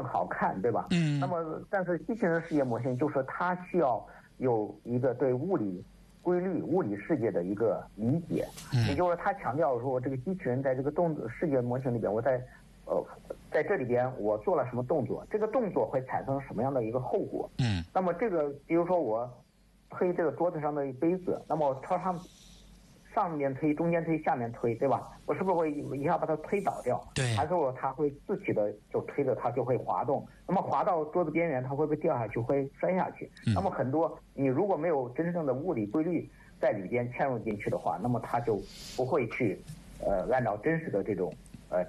好看，对吧？那么但是机器人视觉模型就是它需要有一个对物理规律、物理世界的一个理解，也就是说，他强调说，这个机器人在这个视觉模型里边，我在这里边我做了什么动作，这个动作会产生什么样的一个后果？那么这个，比如说我推这个桌子上的杯子，那么我朝上面推、中间推、下面推，对吧？我是不是会一下把它推倒掉？ 对， 还是说它会自己的就推着它就会滑动？那么滑到桌子边缘，它会不会掉下去？会摔下去？那么很多你如果没有真正的物理规律在里边嵌入进去的话，那么它就不会去按照真实的这种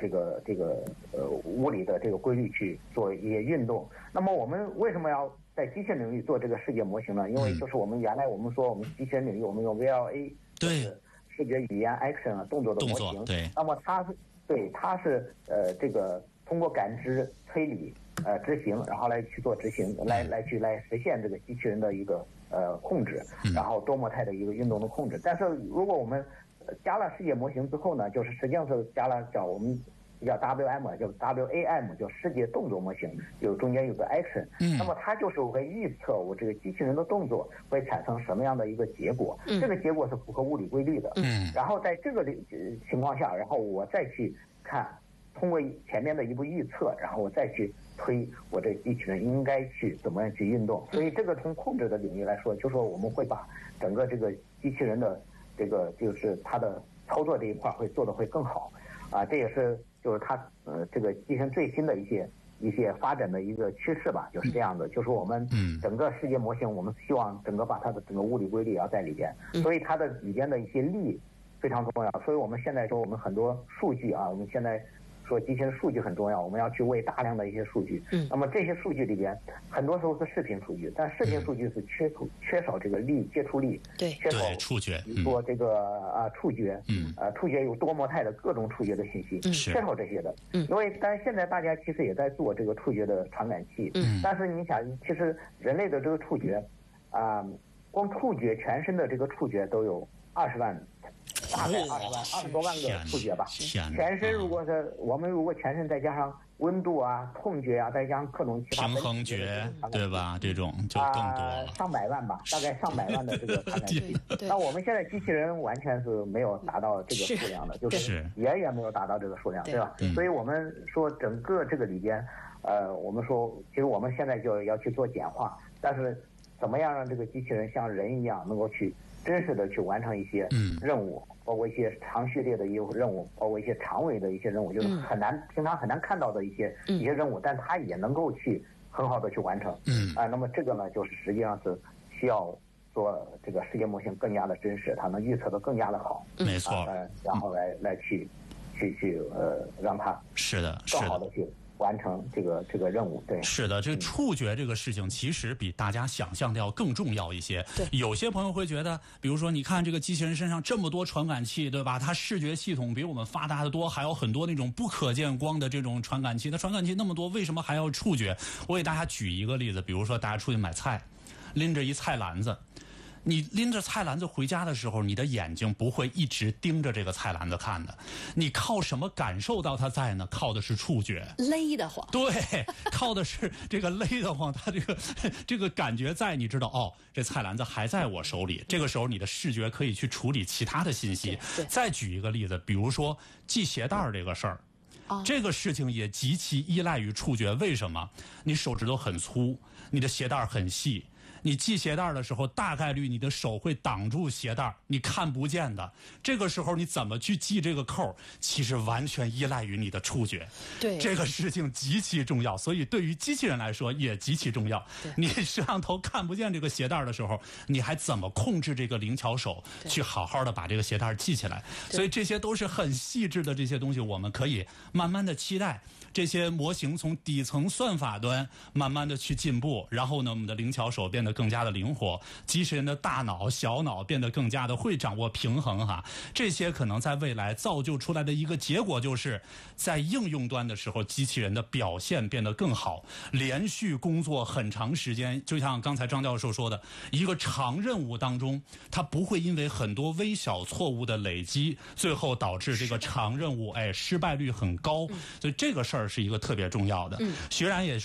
物理的这个规律去做一些运动。那么我们为什么要在机械领域做这个世界模型呢？因为就是我们原来我们说我们机械领域我们用 VLA 对。 视觉语言 action 啊动作的模型， 对， 那么它是这个通过感知推理执行，然后来去做执行，来实现这个机器人的一个控制，然后多模态的一个运动的控制。但是如果我们加了视觉模型之后呢，就是实际上是加了叫我们叫 WM 叫 WAM 叫视觉动作模型，就中间有个 action，那么它就是会预测我这个机器人的动作会产生什么样的一个结果，这个结果是符合物理规律的，然后在这个情况下，然后我再去看，通过前面的一步预测，然后我再去推我这机器人应该去怎么样去运动。所以这个从控制的领域来说，就说我们会把整个这个机器人的这个就是它的操作这一块会做得会更好啊，这也是就是它这个机器人最新的一些发展的一个趋势吧，就是这样的。就是我们整个世界模型，我们希望整个把它的整个物理规律也要在里边，所以它的里边的一些力非常重要。所以我们现在说我们很多数据啊，我们现在说机器人数据很重要，我们要去喂大量的一些数据。那么这些数据里边，很多时候是视频数据，但视频数据是缺少这个接触力， 对， 缺少触觉， 比如说这个触觉，触觉有多模态的各种触觉的信息，缺少这些的。因为但是现在大家其实也在做这个触觉的传感器，但是你想，其实人类的这个触觉光触觉全身的这个触觉都有20万。大概20多万个触觉吧，全身如果是我们如果全身再加上温度啊、痛觉啊，再加上各种其他平衡觉，对吧？这种就更多了， 上百万吧，大概上百万的这个传感器。那我们现在机器人完全是没有达到这个数量的，就是远远没有达到这个数量，对吧？所以我们说整个这个里边，我们说其实我们现在就要去做简化，但是怎么样让这个机器人像人一样能够去真实的去完成一些任务，包括一些长序列的一些任务，包括一些长尾的一些任务，就是平常很难看到的一些任务，但它也能够去很好的去完成。那么这个呢，就是实际上是需要做这个世界模型更加的真实，它能预测的更加的好。 没错。 然后来去让它是的， 更好的去完成这个任务。对， 是的，这个触觉这个事情其实比大家想象的要更重要一些。 对， 有些朋友会觉得，比如说你看这个机器人身上这么多传感器，对吧？它视觉系统比我们发达的多，还有很多那种不可见光的这种传感器。它传感器那么多，为什么还要触觉？我给大家举一个例子，比如说大家出去买菜，拎着一菜篮子。你拎着菜篮子回家的时候，你的眼睛不会一直盯着这个菜篮子看的，你靠什么感受到它在呢？靠的是触觉， 勒得慌。 对，靠的是这个勒得慌，它这个感觉在，你知道哦，这菜篮子还在我手里，这个时候你的视觉可以去处理其他的信息。再举一个例子，比如说系鞋带这个事儿。这个事情也极其依赖于触觉，为什么？你手指头很粗，你的鞋带很细，你系鞋带的时候，大概率你的手会挡住鞋带，你看不见的。这个时候你怎么去系这个扣，其实完全依赖于你的触觉。 对， 这个事情极其重要，所以对于机器人来说也极其重要。你摄像头看不见这个鞋带的时候，你还怎么控制这个灵巧手去好好的把这个鞋带系起来？所以这些都是很细致的这些东西，我们可以慢慢的期待这些模型从底层算法端慢慢的去进步，然后呢，我们的灵巧手变得更加的灵活，机器人的大脑小脑变得更加的会掌握平衡哈。这些可能在未来造就出来的一个结果，就是在应用端的时候，机器人的表现变得更好，连续工作很长时间，就像刚才张教授说的，一个长任务当中，它不会因为很多微小错误的累积，最后导致这个长任务失败率很高。所以这个事儿是一个特别重要的。徐然也